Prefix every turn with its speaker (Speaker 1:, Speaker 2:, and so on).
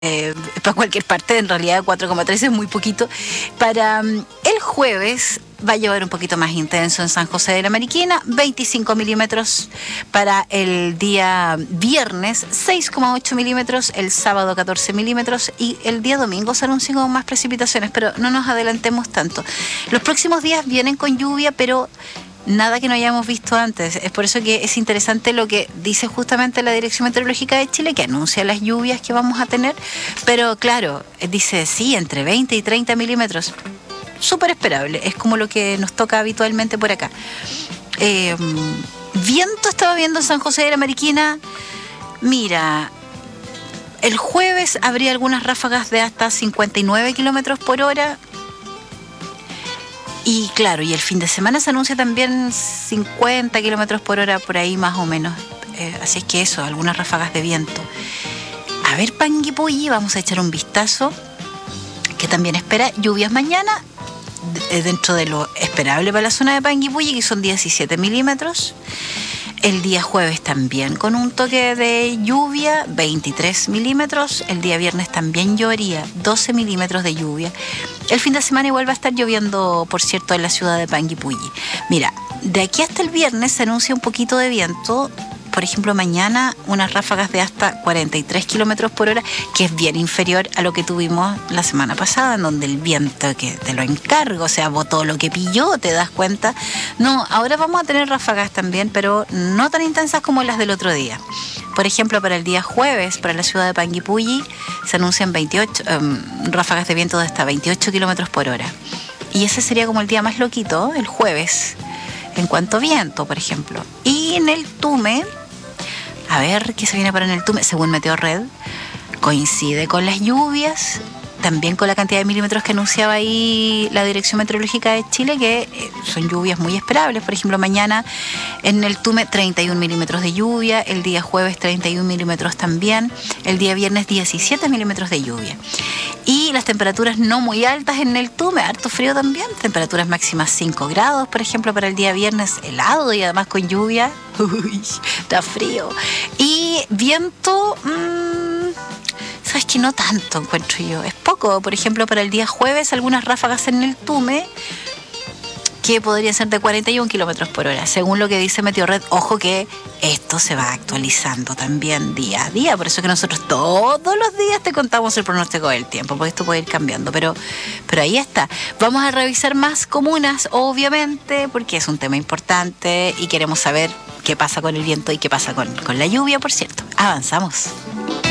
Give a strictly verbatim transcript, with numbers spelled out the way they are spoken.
Speaker 1: Eh, para cualquier parte, en realidad cuatro coma tres es muy poquito. Para um, el jueves va a llover un poquito más intenso en San José de la Mariquina, veinticinco milímetros. Para el día viernes, seis coma ocho milímetros. El sábado, catorce milímetros. Y el día domingo se anuncian con más precipitaciones, pero no nos adelantemos tanto. Los próximos días vienen con lluvia, pero nada que no hayamos visto antes. Es por eso que es interesante lo que dice justamente la Dirección Meteorológica de Chile, que anuncia las lluvias que vamos a tener, pero claro, dice sí, entre veinte y treinta milímetros. Súper esperable, es como lo que nos toca habitualmente por acá. Eh, viento estaba viendo en San José de la Mariquina. Mira, el jueves habría algunas ráfagas de hasta cincuenta y nueve kilómetros por hora. Y claro, y el fin de semana se anuncia también cincuenta kilómetros por hora, por ahí más o menos. Eh, así es que eso, algunas ráfagas de viento. A ver, Panguipulli, vamos a echar un vistazo, que también espera lluvias mañana, d- dentro de lo esperable para la zona de Panguipulli, que son diecisiete milímetros. El día jueves también con un toque de lluvia, veintitrés milímetros. El día viernes también llovería, doce milímetros de lluvia. El fin de semana igual va a estar lloviendo, por cierto, en la ciudad de Panguipulli. Mira, de aquí hasta el viernes se anuncia un poquito de viento. Por ejemplo, mañana unas ráfagas de hasta cuarenta y tres kilómetros por hora, que es bien inferior a lo que tuvimos la semana pasada, en donde el viento, que te lo encargo, o sea, botó lo que pilló, ¿te das cuenta? No, ahora vamos a tener ráfagas también, pero no tan intensas como las del otro día. Por ejemplo, para el día jueves, para la ciudad de Panguipulli, se anuncian veintiocho, um, ráfagas de viento de hasta veintiocho kilómetros por hora. Y ese sería como el día más loquito, el jueves, en cuanto a viento, por ejemplo. Y en el Tume, a ver qué se viene para en el Tume, según Meteorred, coincide con las lluvias, también con la cantidad de milímetros que anunciaba ahí la Dirección Meteorológica de Chile, que eh, son lluvias muy esperables. Por ejemplo, mañana en el Tume treinta y un milímetros de lluvia, el día jueves treinta y un milímetros también, el día viernes diecisiete milímetros de lluvia. Y las temperaturas no muy altas en el Tume, harto frío también, temperaturas máximas cinco grados, por ejemplo, para el día viernes, helado y además con lluvia. Uy, está frío. Y viento, mmm, sabes que no tanto encuentro yo, es poco. Por ejemplo, para el día jueves algunas ráfagas en el Tume, que podría ser de cuarenta y un kilómetros por hora, según lo que dice Meteorred. Ojo que esto se va actualizando también día a día, por eso que nosotros todos los días te contamos el pronóstico del tiempo, porque esto puede ir cambiando, pero, pero ahí está. Vamos a revisar más comunas, obviamente, porque es un tema importante y queremos saber qué pasa con el viento y qué pasa con, con la lluvia, por cierto. Avanzamos.